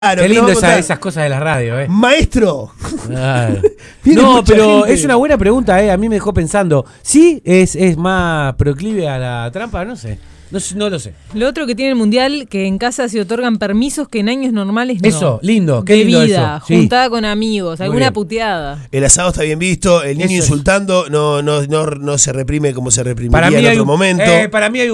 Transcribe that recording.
Claro, Qué lindo ¿qué nos va a contar? esas cosas de la radio, Maestro. Claro. Viene No, mucha pero gente. es una buena pregunta, a mí me dejó pensando. ¿Sí es más proclive a la trampa? No sé. No lo sé. Lo otro que tiene el mundial, que en casa se otorgan permisos que en años normales no. Eso, lindo, qué lindo Bebida, eso. Sí. juntada con amigos, Muy alguna bien. puteada. El asado está bien visto, el niño Eso es. insultando no se reprime como se reprimiría Para mí en hay otro un- momento. para mí hay